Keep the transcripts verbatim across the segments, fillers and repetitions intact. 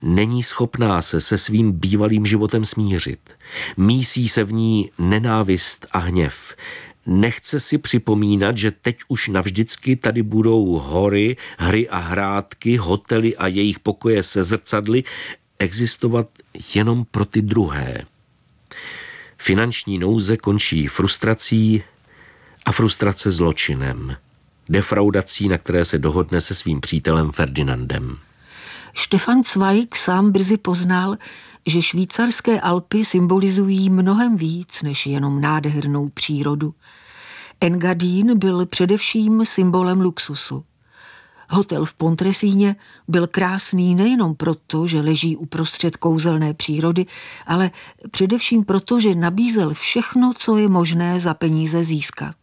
Není schopná se se svým bývalým životem smířit. Mísí se v ní nenávist a hněv. Nechce si připomínat, že teď už navždycky tady budou hory, hry a hrádky, hotely a jejich pokoje se zrcadly existovat jenom pro ty druhé. Finanční nouze končí frustrací a frustrace zločinem. Defraudací, na které se dohodne se svým přítelem Ferdinandem. Stefan Zweig sám brzy poznal, že švýcarské Alpy symbolizují mnohem víc než jenom nádhernou přírodu. Engadin byl především symbolem luxusu. Hotel v Pontresíně byl krásný nejenom proto, že leží uprostřed kouzelné přírody, ale především proto, že nabízel všechno, co je možné za peníze získat.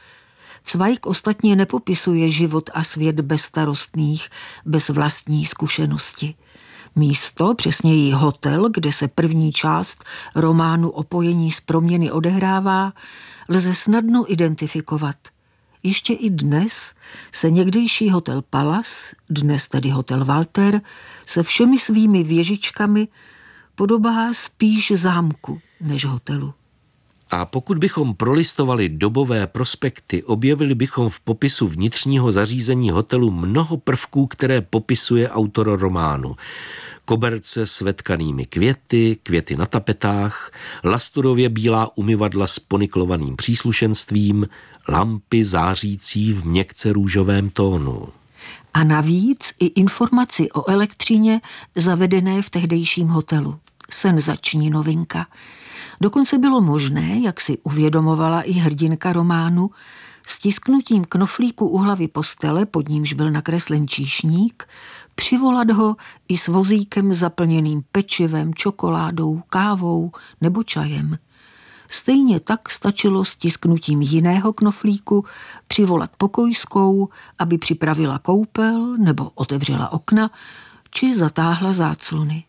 Zweig ostatně nepopisuje život a svět bezstarostných, bez vlastní zkušenosti. Místo, přesněji hotel, kde se první část románu Opojení z proměny odehrává, lze snadno identifikovat. Ještě i dnes se někdejší hotel Palace, dnes tedy hotel Walter, se všemi svými věžičkami podobá spíš zámku než hotelu. A pokud bychom prolistovali dobové prospekty, objevili bychom v popisu vnitřního zařízení hotelu mnoho prvků, které popisuje autor románu. Koberce s vetkanými květy, květy na tapetách, lasturově bílá umyvadla s poniklovaným příslušenstvím, lampy zářící v měkce růžovém tónu. A navíc i informaci o elektřině zavedené v tehdejším hotelu. Senzační novinka. Dokonce bylo možné, jak si uvědomovala i hrdinka románu, stisknutím knoflíku u hlavy postele, pod nímž byl nakreslen číšník, přivolat ho i s vozíkem zaplněným pečivem, čokoládou, kávou nebo čajem. Stejně tak stačilo stisknutím jiného knoflíku přivolat pokojskou, aby připravila koupel nebo otevřela okna, či zatáhla záclony.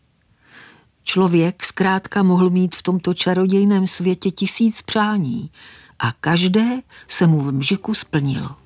Člověk zkrátka mohl mít v tomto čarodějném světě tisíc přání a každé se mu v mžiku splnilo.